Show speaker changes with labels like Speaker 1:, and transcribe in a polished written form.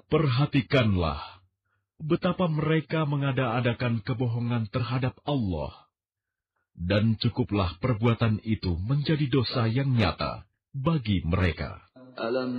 Speaker 1: Perhatikanlah betapa mereka mengada-adakan kebohongan terhadap Allah, dan cukuplah perbuatan itu menjadi dosa yang nyata bagi mereka.